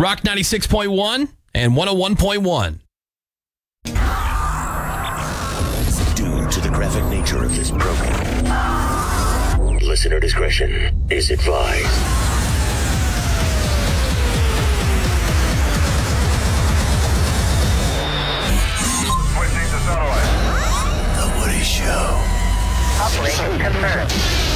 Rock 96.1 and 101.1. Due to the graphic nature of this program, listener discretion is advised. Switching to satellite. The Woody Show. Uplink confirmed.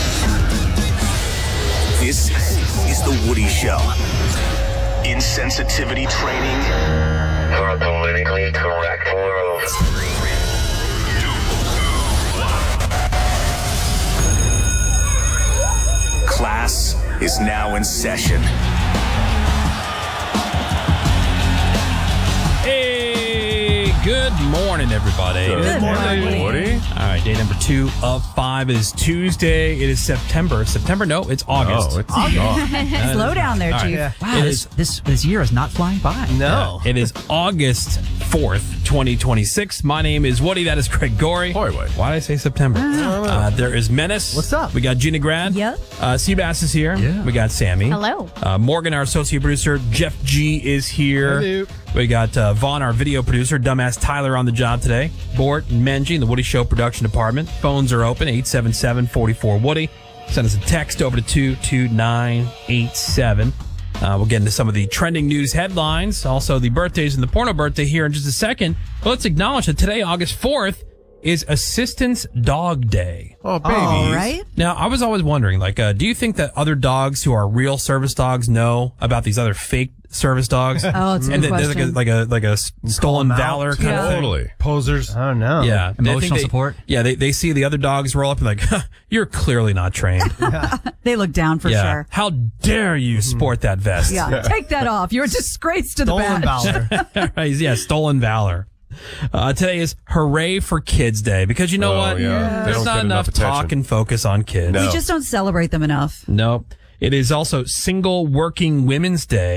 This is The Woody Show. Insensitivity training For a politically correct world. class is now in session. Hey, good morning, everybody. Good morning, Woody. All right, day number 2 of 5 is Tuesday. It is September. No, it's August. Oh, it's August. Slow down there, All right. Chief. Yeah. Wow, It this year is not flying by. No. It is August 4th, 2026. My name is Woody. That is Craig Gorey. Boy, Woody. Why did I say September? There is Menace. What's up? We got Gina Grad. Yep. Seabass is here. Yeah. We got Sammy. Hello. Morgan, our associate producer. Jeff G is here. Hello. We got Vaughn, our video producer. Dumbass Tyler on the job today. Bort and Menji in the Woody Show production department. Phones are open, 877-44-WOODY. Send us a text over to 22987. We'll get into some of the trending news headlines. Also, the birthdays and the porno birthday here in just a second. But let's acknowledge that today, August 4th, is Assistance Dog Day. Oh, babies. All right. Now, I was always wondering, do you think that other dogs who are real service dogs know about these other fake service dogs? Oh, it's a And good there's question. like a stolen valor kind of thing. Totally. Posers. I don't know. Yeah. They think Emotional support? Yeah, they see the other dogs roll up and like, huh, you're clearly not trained. They look down for Yeah. sure. How dare you sport that vest? Yeah, take that off. You're a disgrace to the Stolen badge. valor. Right, yeah, stolen valor. Today is Hooray for Kids Day because you know Oh, what? yeah. They There's don't not get enough enough attention. talk and focus on kids. No. We just don't celebrate them enough. Nope. It is also Single Working Women's Day.